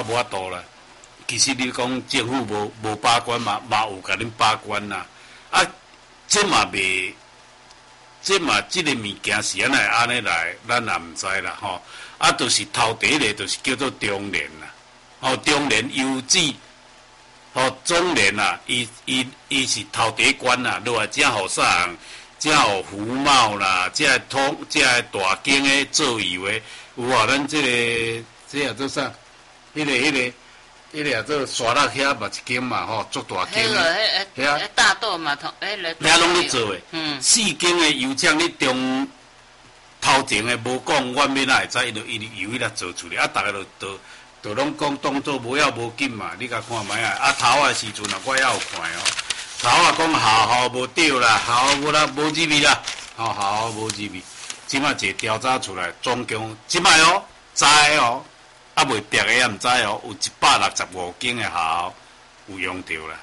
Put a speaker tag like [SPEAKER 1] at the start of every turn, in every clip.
[SPEAKER 1] 无法度啦。其实你讲政府无把关嘛有甲恁把关啦。这嘛未，这嘛即个物件是安尼来，咱也毋知啦吼。就是头第一个，就是叫做中联啦。中联邮寄，中联啦，伊是头第一关啦，落来才互啥人，才互胡茂啦，才大间的做油的，有啊，咱这也做啥？迄个也做沙拉遐嘛一间嘛足大间的。
[SPEAKER 2] 迄大豆嘛同
[SPEAKER 1] 遐拢咧做的。4间的油厂你头前的无讲，我要哪会知？伊油来做出来，逐个都拢讲当做无要无紧嘛。你甲看卖头的时阵我也有看头讲好无对啦，好无啦无入味啦，好无入味。即摆一个调查出来，总共即摆知未白的也毋知有165间的校有用到啦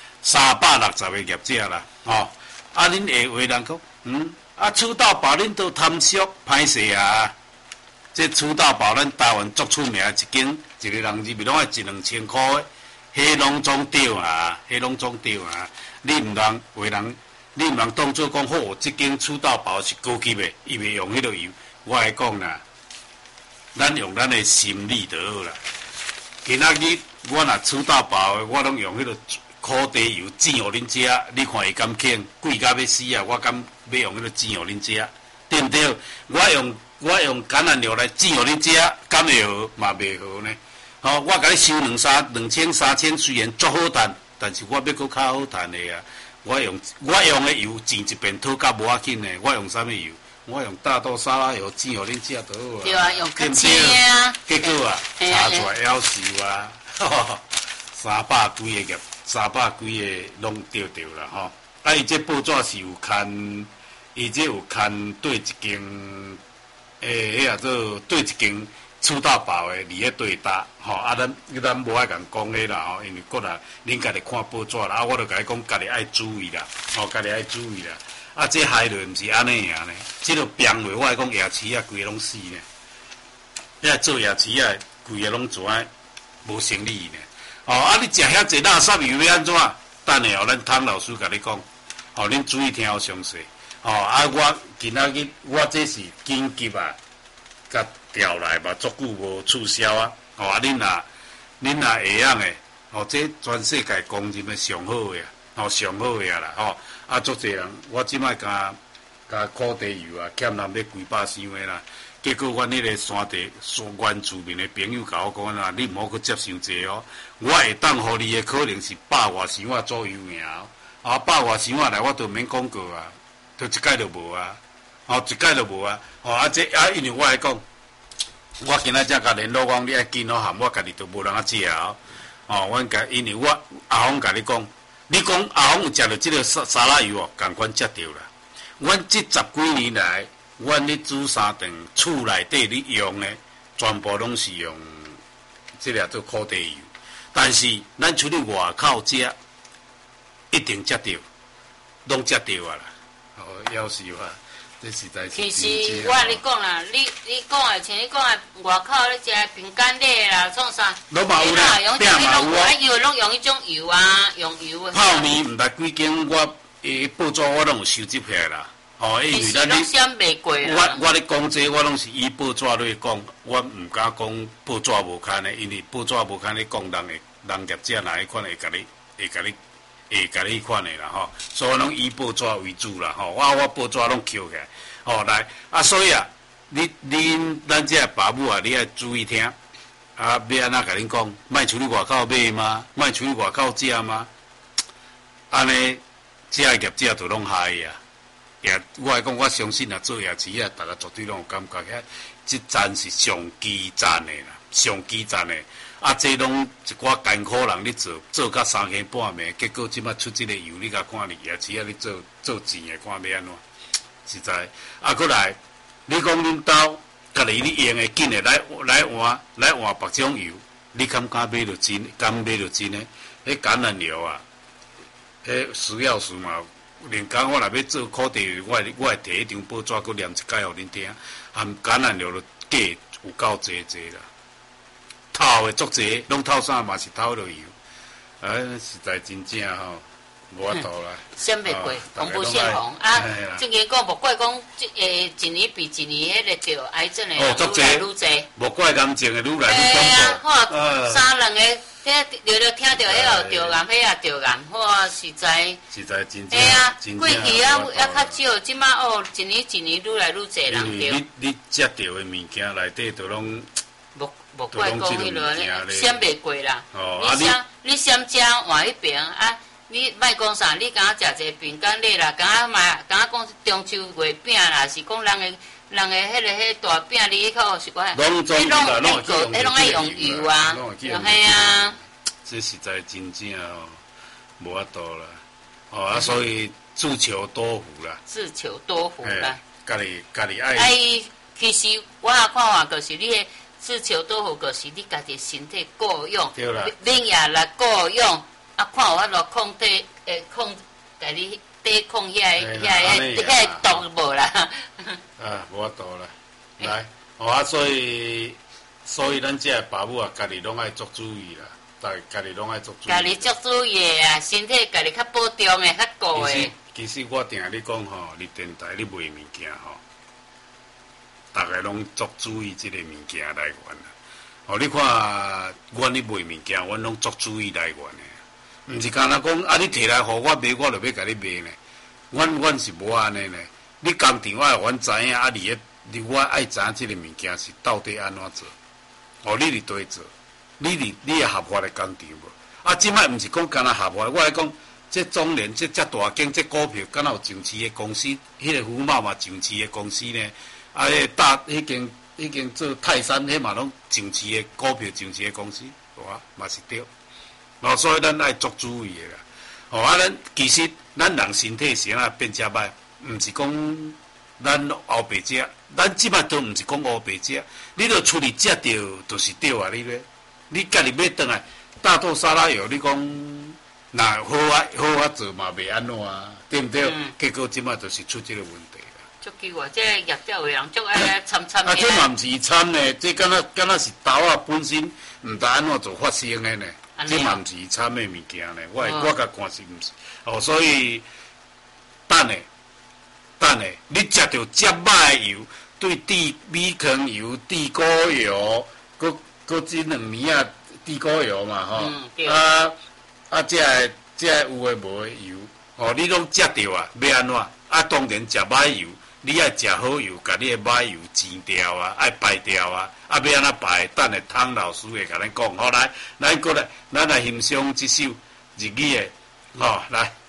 [SPEAKER 1] ，360个业者啦，恁下话人讲，厝斗包恁都贪俗，歹势啊！这厝斗包咱台湾足出名一个人入面拢要1-2千块的，迄拢总对啊，你毋通话人，你毋通当作讲好，这间厝斗包是高级的，伊袂用迄个油，我来讲啦。咱用咱的心理就好啦。今仔日我若厝斗包的，我拢用迄个苦茶油煎互恁食，你看会甘轻？贵甲要死啊！我敢要用迄个煎互恁食，对毋对？我用橄榄油来煎互恁食，敢会好嘛？袂好呢。我甲你收2000、3000，虽然足好赚，但是我要搁较好赚的啊！我用的油煎一遍讨价无要紧的，我用啥物油？我用大豆沙拉油煎互恁食就好啊。
[SPEAKER 2] 对啊，用较轻啊。
[SPEAKER 1] 结果查出来夭寿啊，300几个业，300几个拢钓着啦吼。伊这报纸是有牵，伊这有牵对一间，迄做对一间厝斗包的伫咧对答吼。咱无爱共讲迄啦吼，因为个人恁家己看报纸啦，我著甲你讲，家己爱注意啦，家己爱注意啦。这害落毋是安尼样呢，这个病话我来讲，牙齿规个拢死呢。遐做牙齿规个拢全无生理呢。你食遐济垃圾油要安怎？等下咱汤老师甲你讲，恁注意听好详细。我今仔日我这是紧急啊，甲调来嘛，足久无促销啊。恁若会样诶，这全世界公认诶上好诶啊，上好诶啊啦足侪人，我即摆甲苦茶油欠人咧几百箱诶啦。结果阮迄个原住民诶朋友甲我讲啦，你毋好去接伤济我会当互你诶可能是100外箱仔左右尔100外箱仔来我都毋免广告啊，都一届都无啊，一届都无啊。因为我来讲，我今仔才甲联络讲，你爱紧含我家己都无人食阮因为我阿峰甲你讲。你讲阿峰有食到即个沙拉油共阮食着啦。阮这10几年来，阮咧煮三顿，厝内底咧用的全部拢是用即个做苦茶油。但是咱出去外口食，一定食着，拢食着啊啦。夭寿啊！这实在是。
[SPEAKER 2] 其实我你讲啦，你讲的像你讲的外口咧食平干类啦，创啥？
[SPEAKER 1] 拢嘛有啦，
[SPEAKER 2] 用油拢用迄种油啊，用油的。
[SPEAKER 1] 泡面毋捌几间，我报纸我拢有收集起来啦。因为咱
[SPEAKER 2] 你先袂过啦。
[SPEAKER 1] 我咧讲这，我拢是以报纸咧讲，我毋敢讲报纸无刊的，因为报纸无刊咧讲人业者哪一款会甲你迄款的啦所以我拢以报纸为主啦我报纸拢捡起来来所以咱这爸母你要注意听要安怎甲恁讲，莫出去外口买吗？莫出去外口食吗？安尼这业者都拢害我来讲，我相信做牙齿大家绝对拢有感觉这站是上基站的啦，上基站的。这拢一寡艰苦人咧做到3更半暝，结果即摆出即个油，你甲看你牙齿咧做钱的，看要安怎？实在过来，你讲恁兜家己你用的紧的来换别种油，你敢买着真？敢买着真的？迄橄榄油迄需要事嘛。连讲我若要做苦茶油，我会摕迄张报纸，佮念一解互恁听。含橄榄油的价有够济啦。 透的足济，拢透啥嘛是透落油，实在真正吼。无法度啦，
[SPEAKER 2] 先袂过，红不现红啊！正经讲，无怪讲，一年比一年迄个得癌症的愈来愈侪，
[SPEAKER 1] 无怪癌症的愈来愈恐怖。
[SPEAKER 2] 吼，三两个，了听到迄个得癌，迄也得癌，哇，实在
[SPEAKER 1] 真正。啊，
[SPEAKER 2] 过去啊较少，即马哦，一年愈来愈侪人得。
[SPEAKER 1] 你食到的物件内底都拢。
[SPEAKER 2] 无怪讲迄落闪袂过啦。你闪食换迄边啊！你莫讲啥，你敢食一个饼干粒啦，敢讲中秋月饼啦，是讲人的迄大饼里口是讲，迄拢爱用油啊，嘿啊。
[SPEAKER 1] 这实在真正哦，无法度啦，啊，所以自求多福啦。
[SPEAKER 2] 自求多福啦。
[SPEAKER 1] 家己爱。
[SPEAKER 2] 其实我也看法，就是你的自求多福，就是你家己身体够用，免也来够用。啊，看有法度控制，甲你抵抗遐毒无啦。
[SPEAKER 1] 无法度啦。来，所以咱这爸母啊，家己拢爱做注意啦，家己拢爱做注意。
[SPEAKER 2] 家己做注意啊，身体家己较保重的，较顾的。
[SPEAKER 1] 其实我定你讲吼，你电台你卖物件吼，大家拢做注意这个物件来源啦。你看，阮咧卖物件，阮拢做注意来源的。毋是干那讲啊！你摕来互我卖，我就要甲你卖呢。阮是无安尼呢。你工厂我阮知影啊，我爱知影即个物件是到底安怎做。你伫对做，你也合法的工厂无？啊，即摆毋是讲干那合法，我来讲，这中联这遮大间这股票，敢若有上市的公司，迄个福茂嘛上市的公司呢？啊，迄间做泰山，迄嘛拢上市的股票上市的公司，哇，嘛是对。所以咱爱做注意的啦。咱其实咱人身体是安变遮歹，毋是讲咱后白食，咱即摆都毋是讲后白食，你著出去食着就是对啊！你家己要转来大豆沙拉油，你讲若好做嘛袂安怎啊？对毋对？结果即摆就是出即个问题啦。
[SPEAKER 2] 足奇怪，这业者有人足爱参。
[SPEAKER 1] 啊，这嘛毋是参呢，这敢若是豆啊本身毋知安怎做发生的呢？这嘛毋是参的物件呢，我甲看是毋是？所以等下，你食到遮歹的油，对米糠油、地沟油，搁这2年啊，地沟油嘛吼，这有诶无诶油，你拢食到啊，要安怎？啊，当然食歹油。你爱食好油，甲你的歹油煎掉啊，爱排掉啊，要安怎排？等下汤老师会甲咱讲。好来，咱过来，咱来欣赏这首日语的，来。